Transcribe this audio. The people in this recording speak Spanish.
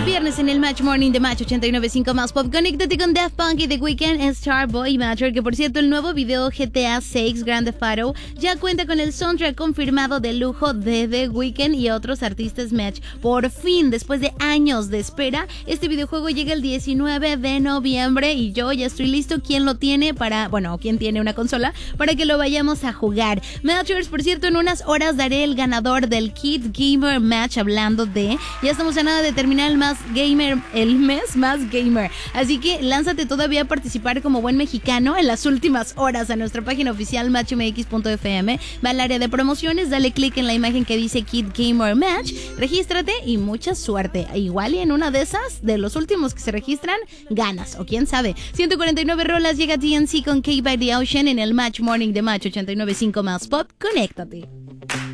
Viernes en el Match Morning de Match 89.5 más Pop. Conéctate con Daft Punk y The Weeknd, Starboy Matter, que por cierto el nuevo video GTA 6 Grand Theft Auto ya cuenta con el soundtrack confirmado de lujo de The Weeknd y otros artistas Match. Por fin, después de años de espera, este videojuego llega el 19 de noviembre y yo ya estoy listo. ¿Quién lo tiene quién tiene una consola para que lo vayamos a jugar? Matchers, por cierto, en unas horas daré el ganador del Kid Gamer Match, hablando de... Ya estamos a nada de terminar el mes más gamer. Así que lánzate todavía a participar como buen mexicano en las últimas horas a nuestra página oficial matchmx.fm. Va al área de promociones, dale click en la imagen que dice Kid Gamer Match, regístrate y mucha suerte. Igual y en una de esas, de los últimos que se registran, ganas, o quién sabe. 149 rolas, llega TNC con K by the Ocean en el Match Morning de Match 89.5 más Pop. Conéctate.